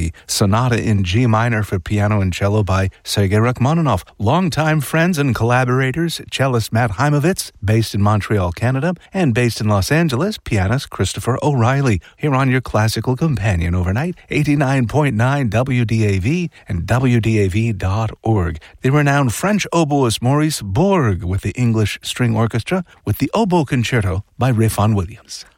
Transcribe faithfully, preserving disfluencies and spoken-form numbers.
the Sonata in G minor for piano and cello by Sergei Rachmaninoff. Longtime friends and collaborators, cellist Matt Heimovitz, based in Montreal, Canada, and based in Los Angeles, pianist Christopher O'Reilly. Here on your classical companion overnight, eighty-nine point nine W D A V and W D A V dot org. The renowned French oboist Maurice Borg with the English String Orchestra with the Oboe Concerto by Riff on Williams.